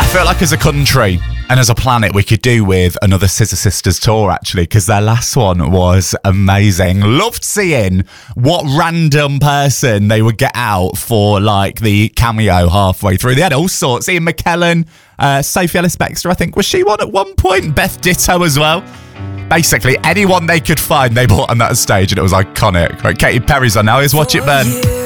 feel like as a country and as a planet we could do with another Scissor Sisters tour, actually, because their last one was amazing. Loved seeing what random person they would get out for like the cameo halfway through. They had all sorts. Ian McKellen, Sophie Ellis-Bextor, I think, was she one at one point? Beth Ditto as well. Basically anyone they could find they brought on that stage, and it was iconic. Right, Katy Perry's on now. Here's Watch It Burn.